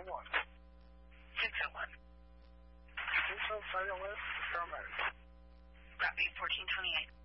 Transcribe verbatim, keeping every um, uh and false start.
oh one. six oh one. six oh five oh one, paramedics. Copy, fourteen twenty-eight.